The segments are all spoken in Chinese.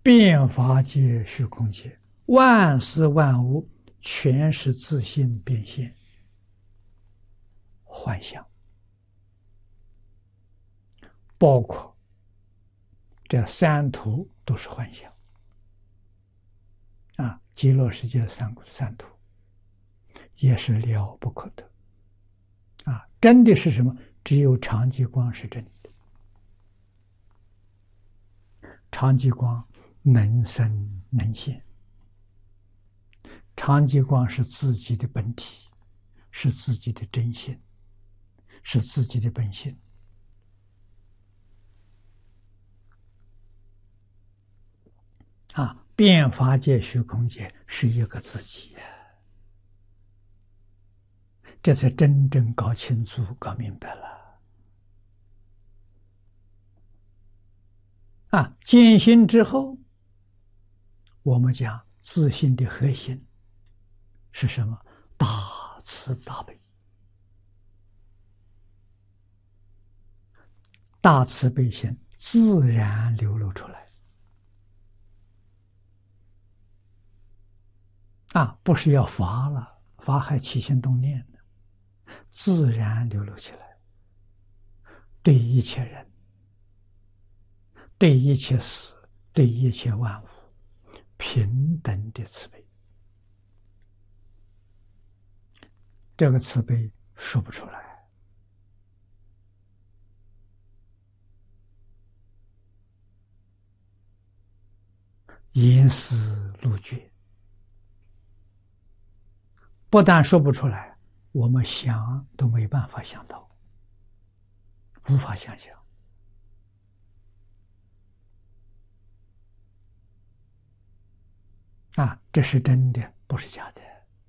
遍法界虚空界，万事万物全是自性变现幻象，包括这三途都是幻象啊！极乐世界三途也是了不可得啊！真的是什么？只有常寂光是真的，常寂光能生能现，常寂光是自己的本体，是自己的真性，是自己的本性啊！遍法界虚空界是一个自己，这才真正搞清楚、搞明白了啊！见性之后，我们讲自性的核心是什么？大慈大悲，大慈悲心自然流露出来啊！不是要发了，发还起心动念呢，自然流露起来，对一切人，对一切事，对一切万物平等的慈悲，这个慈悲说不出来言思路绝，不但说不出来，我们想都没办法想到，无法想象啊！这是真的，不是假的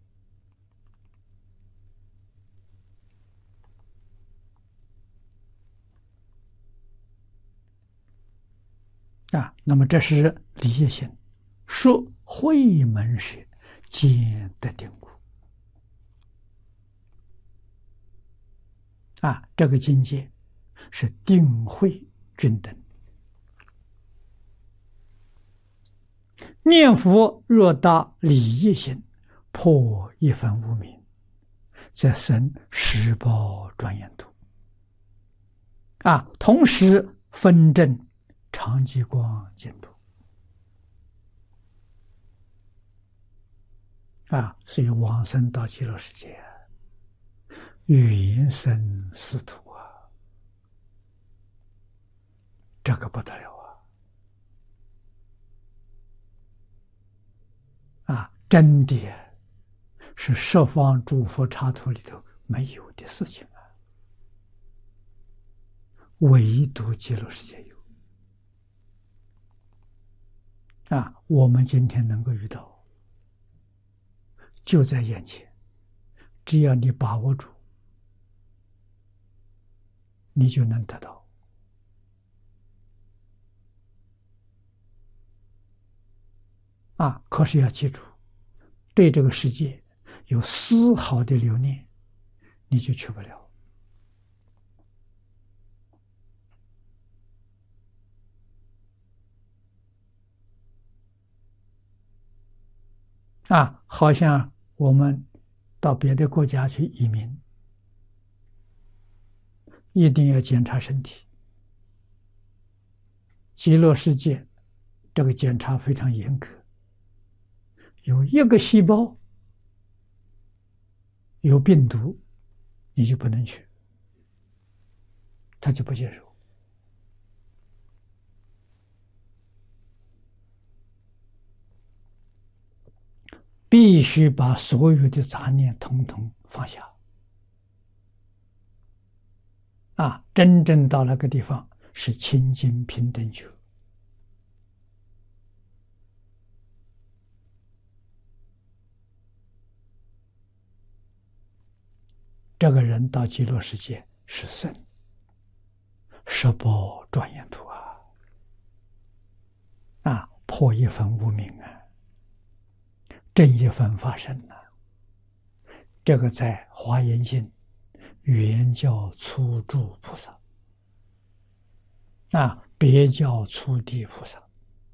啊！那么这是理业性，说慧门是见得定故啊！这个境界是定慧均等。念佛若达理业性，破一分无明，则生十报庄严土啊！同时分证常寂光净土啊！所以往生到极乐世界，云生四土啊！这个不得了啊！真的是十方诸佛刹土里头没有的事情啊，唯独极乐世界有啊！我们今天能够遇到，就在眼前，只要你把握住，你就能得到啊！可是要记住，对这个世界有丝毫的留念，你就去不了啊！好像我们到别的国家去移民，一定要检查身体。极乐世界这个检查非常严格，有一个细胞有病毒，你就不能去，他就不接受。必须把所有的杂念统统放下啊！真正到那个地方是清净平等觉。这个人到极乐世界是圣，十报庄严土啊！啊，破一分无明啊，正一分法身啊！这个在《华严经》原叫初住菩萨啊，别叫初地菩萨